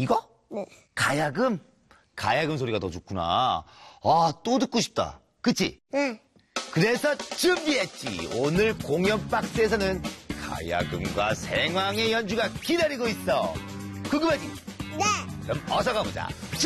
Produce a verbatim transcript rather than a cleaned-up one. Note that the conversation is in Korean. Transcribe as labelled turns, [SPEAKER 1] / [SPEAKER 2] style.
[SPEAKER 1] 이거?
[SPEAKER 2] 네.
[SPEAKER 1] 가야금? 가야금 소리가 더 좋구나. 아, 또 듣고 싶다. 그치?
[SPEAKER 2] 네.
[SPEAKER 1] 그래서 준비했지. 오늘 공연 박스에서는 가야금과 생황의 연주가 기다리고 있어. 궁금하지?
[SPEAKER 2] 네.
[SPEAKER 1] 그럼 어서 가보자.